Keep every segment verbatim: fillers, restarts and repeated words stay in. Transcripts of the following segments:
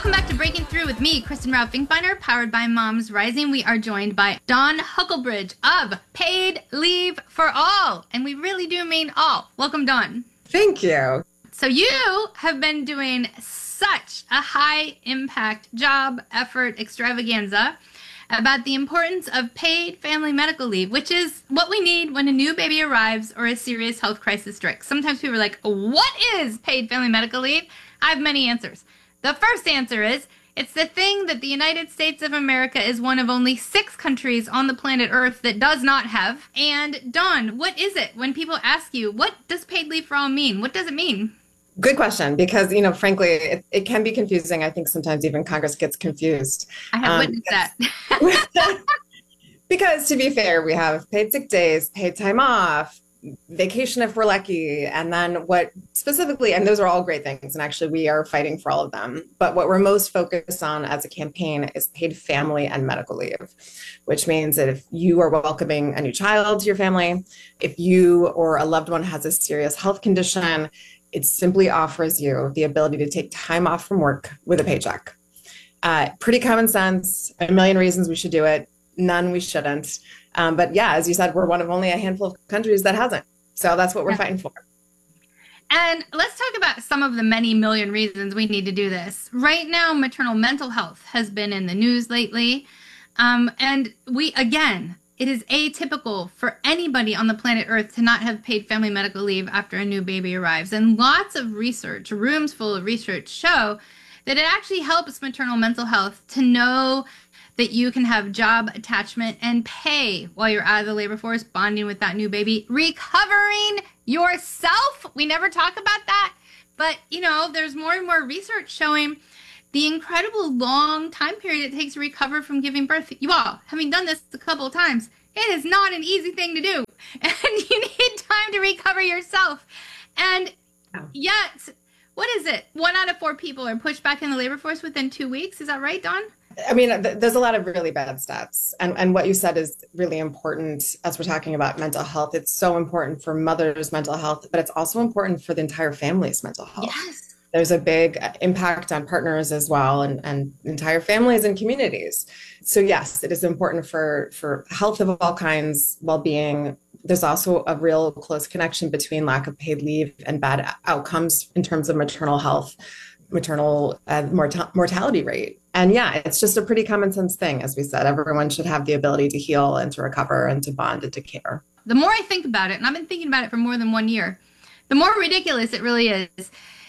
Welcome back to Breaking Through with me, Kristen Rao Finkbeiner, powered by Moms Rising. We are joined by Dawn Huckelbridge of Paid Leave for All, and we really do mean all. Welcome, Dawn. Thank you. So you have been doing such a high-impact job, effort, extravaganza about the importance of paid family medical leave, which is what we need when a new baby arrives or a serious health crisis strikes. Sometimes people are like, what is paid family medical leave? I have many answers. The first answer is, it's the thing that the United States of America is one of only six countries on the planet Earth that does not have. And Dawn, what is it? When people ask you, what does paid leave for all mean? What does it mean? Good question, because, you know, frankly, it, it can be confusing. I think sometimes even Congress gets confused. I have um, witnessed that. Because to be fair, we have paid sick days, paid time off, vacation if we're lucky, and then what specifically, and those are all great things, and actually we are fighting for all of them, but what we're most focused on as a campaign is paid family and medical leave, which means that if you are welcoming a new child to your family, if you or a loved one has a serious health condition, it simply offers you the ability to take time off from work with a paycheck. Uh, pretty common sense, a million reasons we should do it, none we shouldn't. Um, but yeah, as you said, we're one of only a handful of countries that hasn't. So that's what we're yeah. fighting for. And let's talk about some of the many million reasons we need to do this. Right now, maternal mental health has been in the news lately. Um, and we, again, it is atypical for anybody on the planet Earth to not have paid family medical leave after a new baby arrives. And lots of research, rooms full of research, show that it actually helps maternal mental health to know that you can have job attachment and pay while you're out of the labor force, bonding with that new baby, recovering yourself. We never talk about that. But, you know, there's more and more research showing the incredible long time period it takes to recover from giving birth. You all, having done this a couple of times, it is not an easy thing to do. And you need time to recover yourself. And yet, what is it? One out of four people are pushed back in the labor force within two weeks. Is that right, Dawn? I mean, th- there's a lot of really bad stats. And, and what you said is really important as we're talking about mental health. It's so important for mothers' mental health, but it's also important for the entire family's mental health. Yes. There's a big impact on partners as well, and, and entire families and communities. So yes, it is important for, for health of all kinds, well-being. There's also a real close connection between lack of paid leave and bad outcomes in terms of maternal health, maternal uh, mort- mortality rate. And yeah, it's just a pretty common sense thing. As we said, everyone should have the ability to heal and to recover and to bond and to care. The more I think about it, and I've been thinking about it for more than one year, the more ridiculous it really is.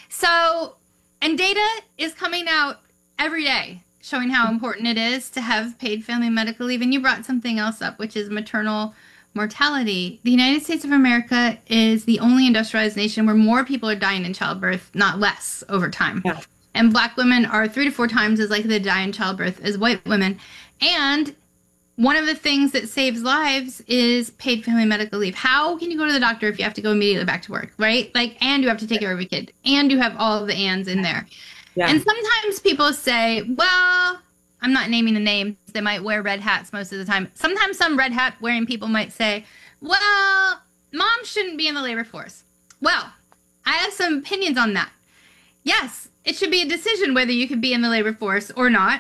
So, and data is coming out every day showing how important it is to have paid family medical leave. And you brought something else up, which is maternal mortality. The United States of America is the only industrialized nation where more people are dying in childbirth, not less, over time. Yeah. And Black women are three to four times as likely to die in childbirth as white women. And one of the things that saves lives is paid family medical leave. How can you go to the doctor if you have to go immediately back to work, right? Like, and you have to take care of your kid, and you have all of the ands in there. Yeah. And sometimes people say, well, I'm not naming a name. They might wear red hats most of the time. Sometimes some red hat wearing people might say, well, mom shouldn't be in the labor force. Well, I have some opinions on that. Yes, it should be a decision whether you could be in the labor force or not.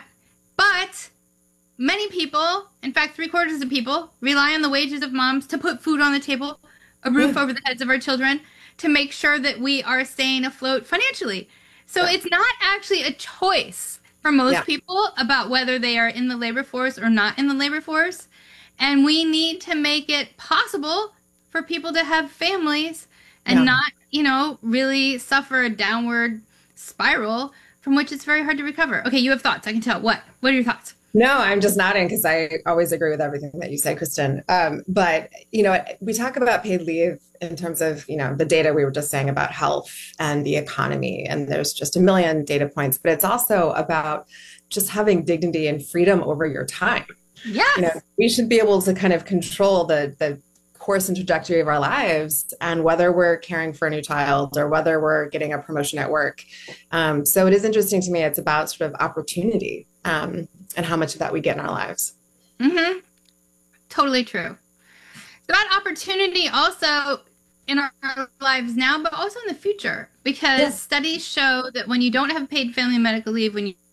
But many people, in fact, three quarters of people, rely on the wages of moms to put food on the table, a roof over the heads of our children, to make sure that we are staying afloat financially. So yeah. It's not actually a choice for most yeah. people about whether they are in the labor force or not in the labor force. And we need to make it possible for people to have families and yeah. not, you know, really suffer a downward spiral from which it's very hard to recover. Okay, you have thoughts. I can tell. What? What are your thoughts? No, I'm just nodding because I always agree with everything that you say, Kristen. Um, but, you know, we talk about paid leave in terms of, you know, the data we were just saying about health and the economy. And there's just a million data points, but it's also about just having dignity and freedom over your time. Yeah. You know, we should be able to kind of control the the course and trajectory of our lives, and whether we're caring for a new child or whether we're getting a promotion at work. Um, so it is interesting to me. It's about sort of opportunity um, and how much of that we get in our lives. Mm-hmm. Totally true. It's about opportunity also in our lives now, but also in the future, because yeah. studies show that when you don't have paid family medical leave, when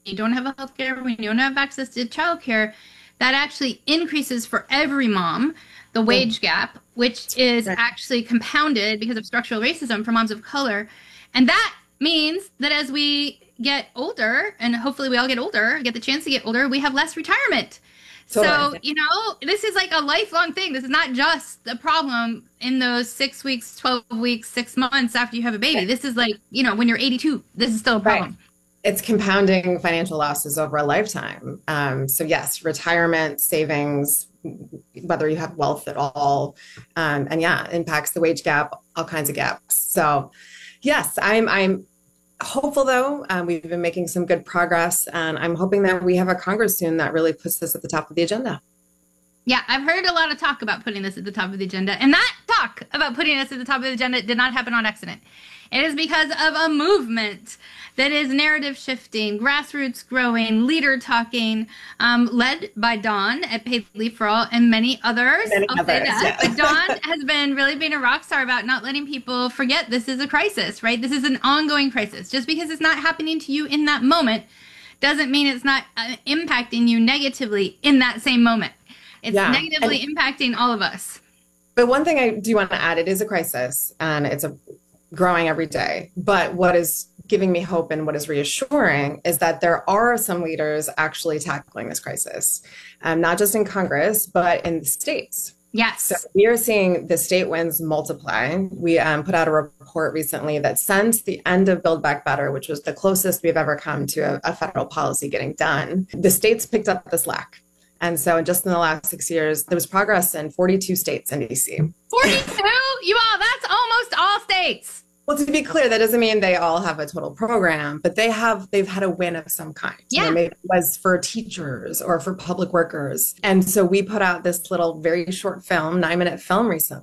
you don't have healthcare, when you don't have access to childcare, that actually increases for every mom the wage gap, which is actually compounded because of structural racism for moms of color. And that means that as we get older, and hopefully we all get older, get the chance to get older, we have less retirement. Totally. So, you know, this is like a lifelong thing. This is not just a problem in those six weeks, twelve weeks, six months after you have a baby. This is like, you know, when you're eighty-two, this is still a problem. Right. It's compounding financial losses over a lifetime. Um, so yes, retirement, savings, whether you have wealth at all. Um, and yeah, impacts the wage gap, all kinds of gaps. So yes, I'm, I'm hopeful though. Um, we've been making some good progress, and I'm hoping that we have a Congress soon that really puts this at the top of the agenda. Yeah, I've heard a lot of talk about putting this at the top of the agenda, and that talk about putting this at the top of the agenda did not happen on accident. It is because of a movement that is narrative shifting, grassroots growing, leader talking, um, led by Dawn at Paid Leave for All and many others. Many I'll others, say that. yeah. But Dawn has been really being a rock star about not letting people forget this is a crisis, right? This is an ongoing crisis. Just because it's not happening to you in that moment doesn't mean it's not uh, impacting you negatively in that same moment. It's yeah. negatively and, impacting all of us. But one thing I do want to add, it is a crisis, and it's a growing every day. But what is giving me hope and what is reassuring is that there are some leaders actually tackling this crisis, um, not just in Congress, but in the states. Yes. So we are seeing the state wins multiply. We um, put out a report recently that since the end of Build Back Better, which was the closest we've ever come to a, a federal policy getting done, the states picked up the slack. And so just in the last six years, there was progress in forty-two states in D C. forty-two? You all, that's almost all states. Well, to be clear, that doesn't mean they all have a total program, but they have, they've had a win of some kind. Yeah. You know, maybe it was for teachers or for public workers. And so we put out this little very short film, nine minute film recently